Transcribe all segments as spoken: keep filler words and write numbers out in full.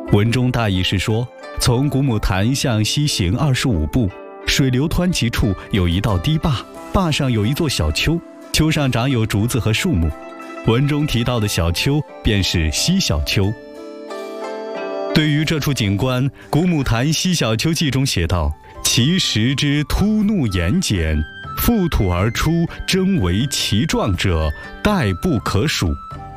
文中大意是说，从古姆潭向西行二十五步，水流湍急处有一道堤坝，坝上有一座小丘，丘上长有竹子和树木。文中提到的小丘便是西小丘。对于这处景观，《古姆潭西小丘记》中写道：其石之突怒严简，覆土而出，争为其状者，殆不可数。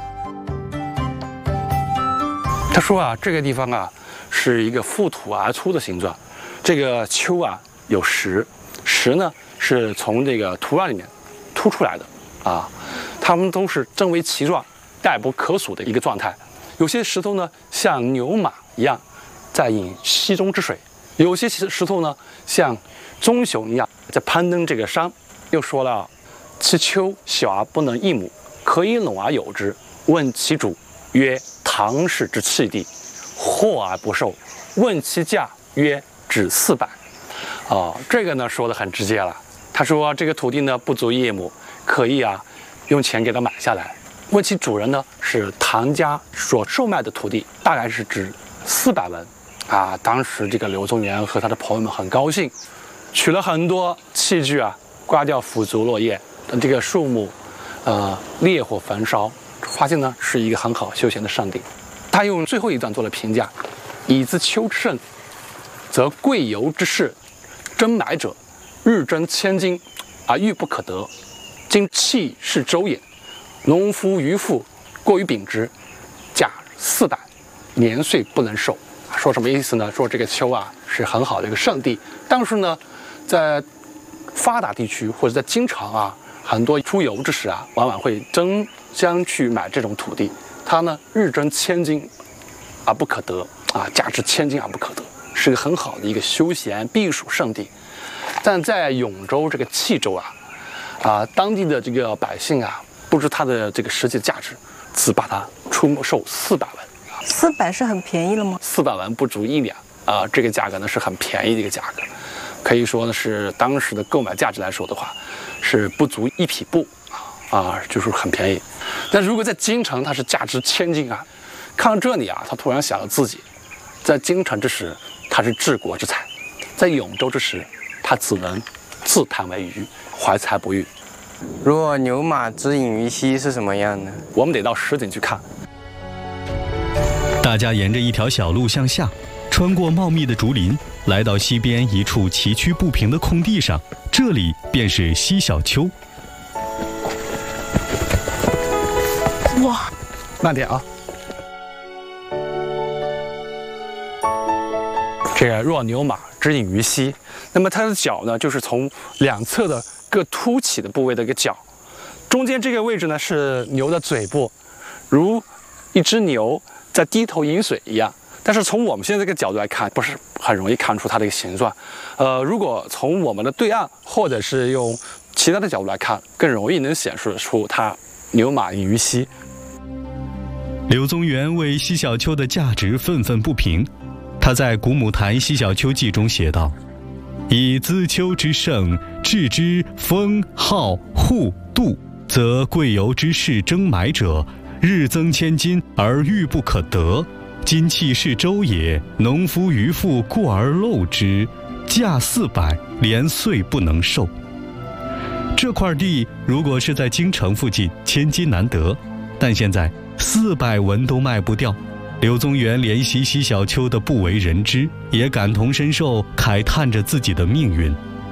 他说啊，这个地方啊是一个覆土而出的形状，这个丘啊有石，石呢是从这个土壤里面凸出来的啊，它们都是争为其状，殆不可数的一个状态。有些石头呢像牛马一样在饮溪中之水，有些石头呢像棕熊一样在攀登这个山。又说了，其丘小而不能益母，可以拢而有之。问其主曰：唐氏之弃地，获而不受。问其价曰：只四百。哦，这个呢说的很直接了。他说这个土地呢不足益母，可以啊用钱给他买下来。问其主人呢是唐家所售卖的土地，大概是指四百文。啊，当时这个柳宗元和他的朋友们很高兴，取了很多器具啊，刮掉腐竹落叶，等这个树木，呃，烈火焚烧，发现呢是一个很好休闲的胜地。他用最后一段做了评价：以自丘之盛，则贵游之士，争买者，日争千金，而欲不可得。今弃是周也，农夫渔妇过于秉之，价四百，年岁不能受。说什么意思呢？说这个丘啊是很好的一个胜地，但是呢，在发达地区或者在京城啊，很多出游之时啊，往往会争相去买这种土地。它呢日争千金而不可得啊，价值千金而不可得，是个很好的一个休闲避暑胜地。但在永州这个冀州啊，啊当地的这个百姓啊，不知它的这个实际价值，只把它出售四百文。 四百是很便宜了吗？ 四百文不足一两啊、呃，这个价格呢是很便宜的一个价格，可以说呢是当时的购买价值来说的话，是不足一匹布啊，啊就是很便宜。但如果在京城，它是价值千金啊。看到这里啊，他突然想到自己，在京城之时他是治国之才，在永州之时他只能自叹为愚，怀才不遇。 如果牛马之饮于溪是什么样呢？ 我们得到实景去看。 大家沿着一条小路向下，穿过茂密的竹林，来到西边一处崎岖不平的空地上，这里便是西小丘。 哇， 慢点啊！这个若牛马之饮于溪，那么它的角呢，就是从两侧的各凸起的部位的一个角，中间这个位置呢是牛的嘴部，如一只牛在低头饮水一样。但是从我们现在这个角度来看，不是很容易看出它的一个形状。呃，如果从我们的对岸，或者是用其他的角度来看，更容易能显示出它牛马饮于溪。 柳宗元为西小丘的价值愤愤不平，他在《古姆潭西小丘记》中写道：以资丘之盛，治之丰浩户度，则贵游之士争买者，日增千金而欲不可得。今弃是周也，农夫渔妇过而漏之，价四百，连岁不能受。这块地如果是在京城附近，千金难得，但现在四百文都卖不掉。柳宗元怜惜西小丘的不为人知，也感同身受，慨叹着自己的命运。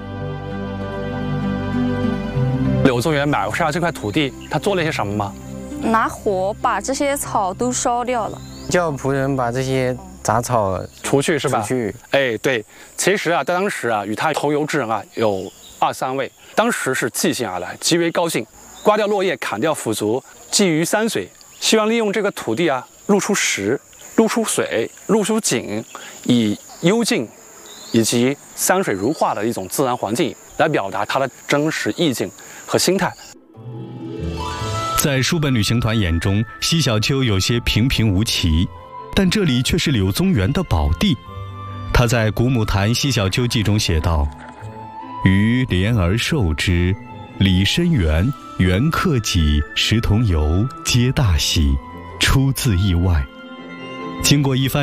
柳宗元买下这块土地，他做了些什么吗？ 拿火把这些草都烧掉了， 叫仆人把这些杂草除去是吧？ 除去。 哎，对，其实啊，当时啊，与他同游之人啊有二三位，当时是寄信而来，极为高兴，刮掉落叶，砍掉腐竹，寄于山水，希望利用这个土地啊，露出石，露出水，露出景，以幽静以及山水如画的一种自然环境来表达它的真实意境和心态。 在书本旅行团眼中，西小丘有些平平无奇，但这里却是柳宗元的宝地。他在《古姆潭西小丘记》中写道：余怜而受之，礼深远，缘克己，时同游，皆大喜，出自意外。经过一番